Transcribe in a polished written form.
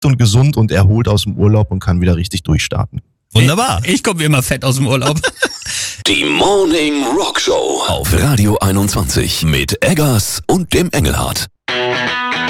und gesund und erholt aus dem Urlaub und kann wieder richtig durchstarten. Wunderbar. Ich komme wie immer fett aus dem Urlaub. Die Morning Rock Show auf Radio 21 mit Eggers und dem Engelhardt.